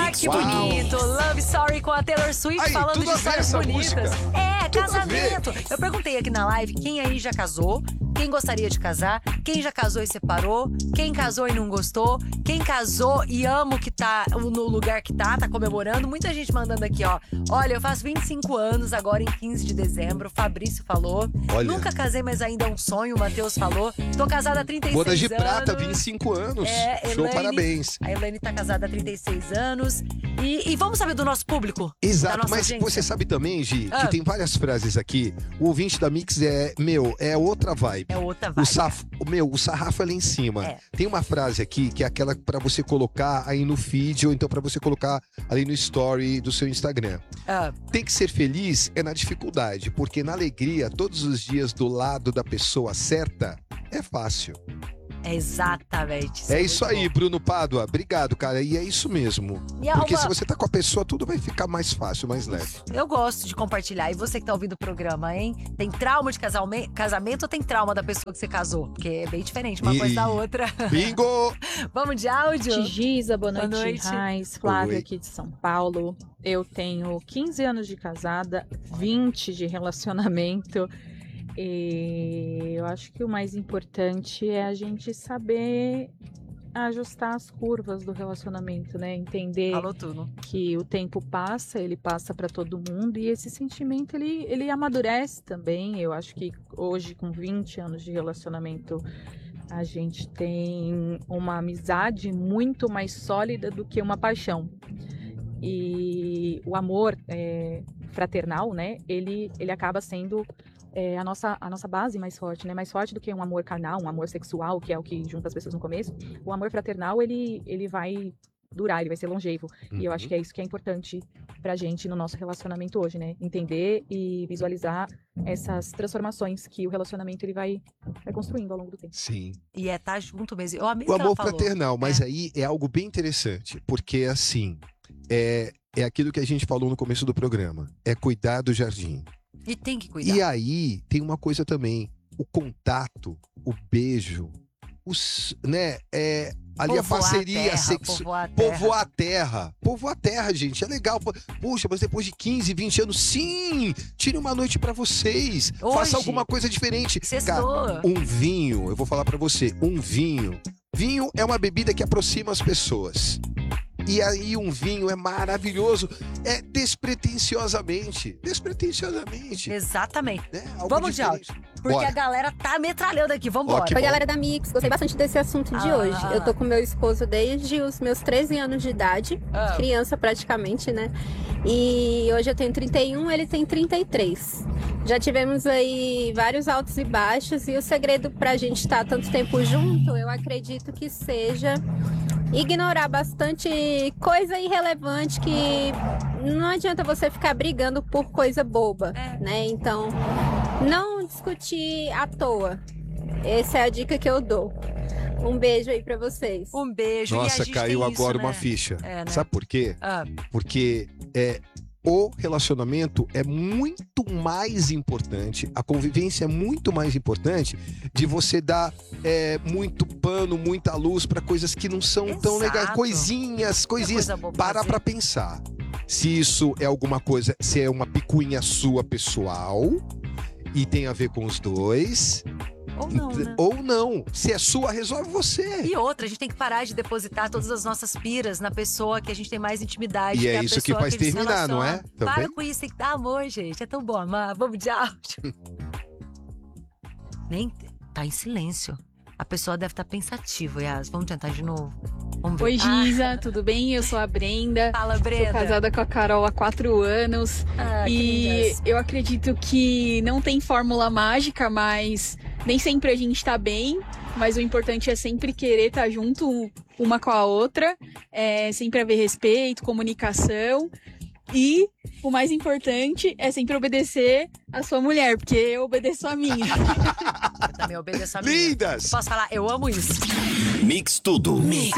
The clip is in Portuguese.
que bonito. Love Story com a Taylor Swift. Aí, falando de histórias bonitas. Casamento. Eu perguntei aqui na live quem aí já casou, quem gostaria de casar, quem já casou e separou, quem casou e não gostou, quem casou e ama o que tá no lugar que tá comemorando. Muita gente mandando aqui, ó. Olha, eu faço 25 anos agora em 15 de dezembro. O Fabrício falou. Olha. Nunca casei, mas ainda é um sonho. O Matheus falou. Tô casada há 36 Bodas de anos. prata, 25 anos. Show, Elaine, parabéns. A Elaine tá casada há 36 anos. E vamos saber do nosso público? Da Exato, nossa mas audiência? você sabe também, Gi, que tem várias frases aqui. O ouvinte da Mix é outra vibe. É outra vibe. O sarrafo é lá em cima. É. Tem uma frase aqui que é aquela pra você colocar aí no feed ou então pra você colocar ali no story do seu Instagram. Tem que ser feliz é na dificuldade, porque na alegria, todos os dias do lado da pessoa certa, é fácil. Exatamente. É isso aí, Bruno Pádua. Obrigado, cara. E é isso mesmo. Porque se você tá com a pessoa, tudo vai ficar mais fácil, mais leve. Eu gosto de compartilhar. E você que tá ouvindo o programa, hein? Tem trauma de casamento ou tem trauma da pessoa que você casou? Porque é bem diferente uma coisa da outra. Bingo! Vamos de áudio? Giza, boa noite. Boa noite. Raiz, Flávia Oi. aqui de São Paulo. Eu tenho 15 anos de casada, 20 de relacionamento. E eu acho que o mais importante é a gente saber ajustar as curvas do relacionamento, né? Entender Falou tudo. que o tempo passa, ele passa para todo mundo e esse sentimento ele amadurece também. Eu acho que hoje, com 20 anos de relacionamento, a gente tem uma amizade muito mais sólida do que uma paixão. E o amor fraternal, né? Ele acaba sendo a nossa base mais forte, né? Mais forte do que um amor carnal, um amor sexual, que é o que junta as pessoas no começo. O amor fraternal, ele vai durar, ele vai ser longevo. E eu acho que é isso que é importante pra gente no nosso relacionamento hoje, né? Entender e visualizar essas transformações que o relacionamento ele vai construindo ao longo do tempo. Sim. E tá junto mesmo. Eu amei O que ela amor falou. fraternal, mas aí é algo bem interessante, porque assim, é aquilo que a gente falou no começo do programa, é cuidar do jardim. E tem que cuidar. E aí tem uma coisa também, o contato, o beijo, ali a parceria sexual. Povoar a terra. Povoar a terra, gente. É legal. Puxa, mas depois de 15, 20 anos, sim! Tire uma noite pra vocês. Hoje. Faça alguma coisa diferente. Sextou. Cara, um vinho, eu vou falar pra você, um vinho. Vinho é uma bebida que aproxima as pessoas. E aí um vinho é maravilhoso, despretensiosamente. Exatamente. Né? Algo Vamos diferente. de áudio. Porque a galera tá metralhando aqui. Vambora. Ok. Oi, galera da Mix. Gostei bastante desse assunto de hoje. Eu tô com meu esposo desde os meus 13 anos de idade. Criança praticamente, né? E hoje eu tenho 31, ele tem 33. Já tivemos aí vários altos e baixos. E o segredo pra gente estar tanto tempo junto, eu acredito que seja ignorar bastante coisa irrelevante que não adianta você ficar brigando por coisa boba, né? Então, não discutir à toa. Essa é a dica que eu dou. Um beijo aí pra vocês. Um beijo. E a Nossa, gente caiu tem isso, agora né? uma ficha. Né? Sabe por quê? Porque o relacionamento é muito mais importante, a convivência é muito mais importante de você dar muito pano, muita luz para coisas que não são tão legais. Coisinhas. Coisa boba, Para pra pensar. Se isso é alguma coisa, se é uma picuinha sua pessoal e tem a ver com os dois. Ou não, né? Ou não. Se é sua, resolve você. E outra, a gente tem que parar de depositar todas as nossas piras na pessoa que a gente tem mais intimidade. E é a isso que pessoa faz a gente se terminar, não é? relaciona. Também? Para com isso, tem que dar amor, gente. É tão bom amar. Vamos de áudio. Nem tá em silêncio. A pessoa deve estar pensativa, Yas. Vamos tentar de novo? Vamos ver. Oi, Giza, tudo bem? Eu sou a Brenda. Fala, Brenda. Sou casada com a Carol há 4 anos. Que E lindas. eu acredito que não tem fórmula mágica, mas nem sempre a gente tá bem. Mas o importante é sempre querer estar junto uma com a outra. Sempre haver respeito, comunicação. E o mais importante é sempre obedecer a sua mulher, porque eu obedeço a minha. Eu também obedeço a minha. Lindas! Posso falar? Eu amo isso. Mix Tudo.